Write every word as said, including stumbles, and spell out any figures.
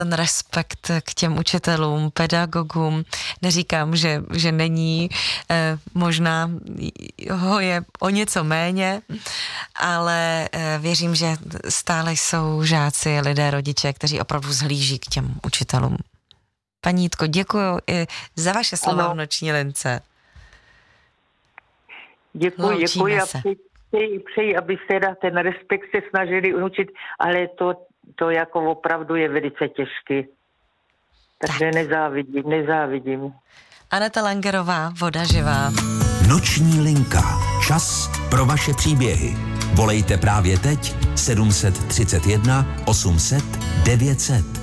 ten respekt k těm učitelům, pedagogům. Neříkám, že, že není, eh, možná ho je o něco méně, ale eh, věřím, že stále jsou žáci, lidé, rodiče, kteří opravdu zhlíží k těm učitelům. Paní Jitko, děkuji i za vaše slova v noční lince. Děkuji, děkuji a přeji, přeji, abyste ten respekt se snažili učit, ale to, to jako opravdu je velice těžké. Takže tak. nezávidím, nezávidím. Aneta Langerová, Voda živá. Noční linka. Čas pro vaše příběhy. Volejte právě teď sedm set třicet jedna osm set devět set.